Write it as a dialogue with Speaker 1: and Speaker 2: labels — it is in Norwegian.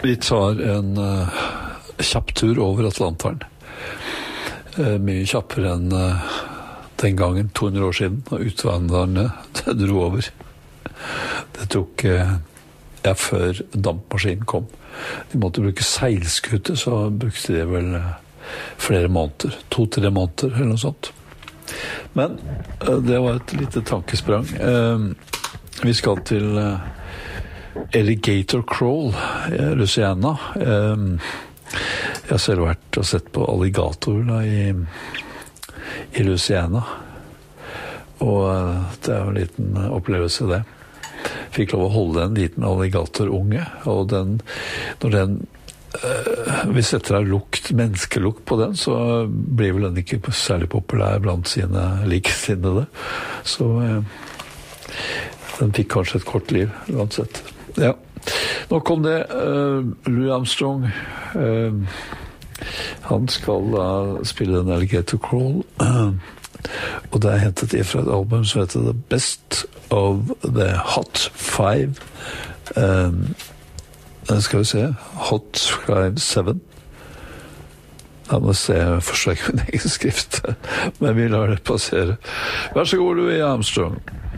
Speaker 1: Vi tar en kjapp tur over Atlanteren. Mye kjappere enn den gangen, 200 år siden, og utvandrerne dro over. Det tok før dampmaskinen kom. De måtte bruke seilskute, så brukte de vel flere måneder, 2-3 måneder eller noe sånt. Men det var et lite tankesprang. Vi skal til Alligator Crawl i Louisiana. Jeg har selv vært og sett på alligatorer i Louisiana. Og det er jo en liten opplevelse det. Fikk lov å holde en liten alligatorunge, og når den hvis etter er menneskelukt på den, så blir vel den ikke særlig populær blant sine likesinnede. Så den fikk kanskje et kort liv, uansett. Ja. Nå kom det Louis Armstrong. Han skal da spille den Alligator Crawl, og det er hentet fra et album som heter The Best of the Hot 5. Skal vi se, Hot 7. Jeg må se, jeg forstår ikke min egen skrift, men vi lar det passere. Vær så god, Louis Armstrong.